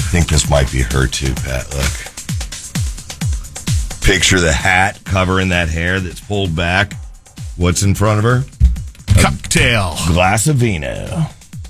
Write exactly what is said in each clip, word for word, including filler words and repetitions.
think this might be her too, Pat. Look. Picture the hat covering that hair that's pulled back. What's in front of her? Cocktail. A glass of vino.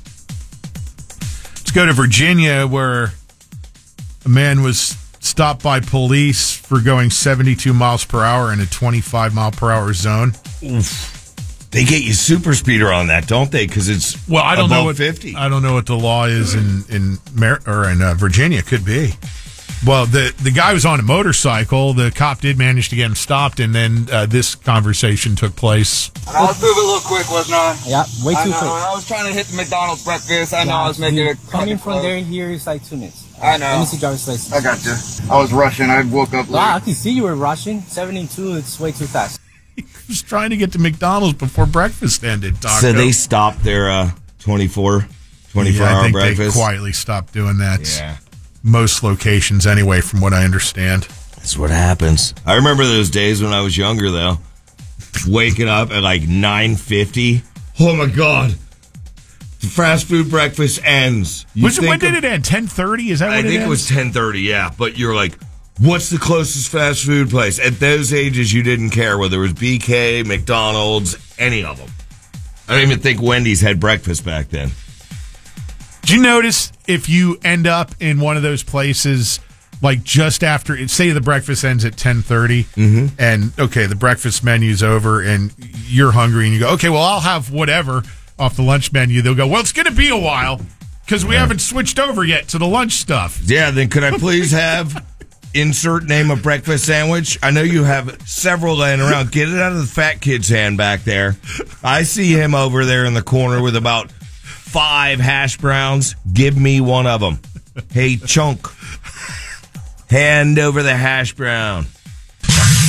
Let's go to Virginia, where a man was stopped by police for going seventy-two miles per hour in a twenty-five mile per hour zone. Oof. They get you super speeder on that, don't they? Because it's well, I don't above know what fifty. I don't know what the law is in in Mar- or in uh, Virginia. Could be. Well, the the guy was on a motorcycle. The cop did manage to get him stopped, and then uh, this conversation took place. I was moving a little quick, wasn't I? Yeah, way too I know, quick. I was trying to hit the McDonald's breakfast. I know Yeah, I was making it. Coming from there here is like two minutes. I know. Let me see driver's license. I got you. I was rushing. I woke up late. Wow, I can see you were rushing. seventy-two, it's way too fast. He was trying to get to McDonald's before breakfast ended, Taco. So they stopped their uh, twenty-four, twenty-four yeah, I hour think breakfast? They quietly stopped doing that. Yeah. Most locations, anyway, from what I understand. That's what happens. I remember those days when I was younger, though. Waking up at like nine fifty. Oh, my God. The fast food breakfast ends. You Was it, when think did of- it end? ten thirty? Is that what I it think ends? it was ten thirty, yeah. But you're like, what's the closest fast food place? At those ages, you didn't care whether it was B K, McDonald's, any of them. I don't even think Wendy's had breakfast back then. Did you notice if you end up in one of those places, like just after, say the breakfast ends at ten thirty, Mm-hmm. and okay, the breakfast menu's over, and you're hungry, and you go, okay, well, I'll have whatever off the lunch menu. They'll go, well, it's going to be a while because we Yeah. haven't switched over yet to the lunch stuff. Yeah, then could I please have insert name of breakfast sandwich? I know you have several laying around. Get it out of the fat kid's hand back there. I see him over there in the corner with about five hash browns. Give me one of them. Hey, chunk. Hand over the hash brown.